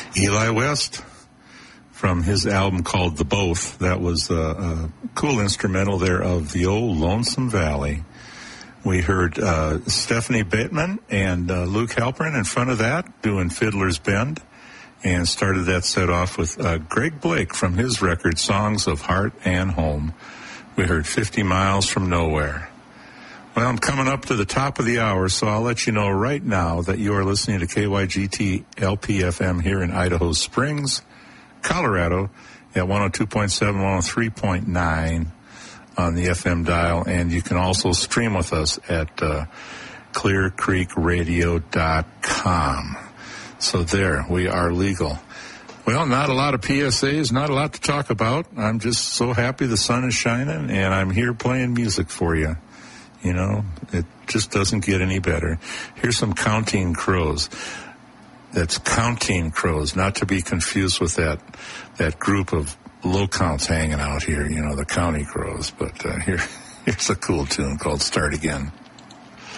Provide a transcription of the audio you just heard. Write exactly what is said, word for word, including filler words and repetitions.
Eli West from his album called The Both. That was a, a cool instrumental there of The Old Lonesome Valley. We heard uh, Stephanie Bateman and uh, Luke Halpern in front of that doing Fiddler's Bend, and started that set off with uh, Greg Blake from his record Songs of Heart and Home. We heard fifty miles from Nowhere. Well, I'm coming up to the top of the hour, so I'll let you know right now that you are listening to K Y G T L P F M here in Idaho Springs, Colorado, at one oh two point seven, one oh three point nine on the F M dial, and you can also stream with us at uh, clear creek radio dot com. So there, we are legal. Well, not a lot of P S As, not a lot to talk about. I'm just so happy the sun is shining, and I'm here playing music for you. You know, it just doesn't get any better. Here's some Counting Crows. That's Counting Crows, not to be confused with that that group of low counts hanging out here, you know, the County Crows. But uh, here, here's a cool tune called Start Again.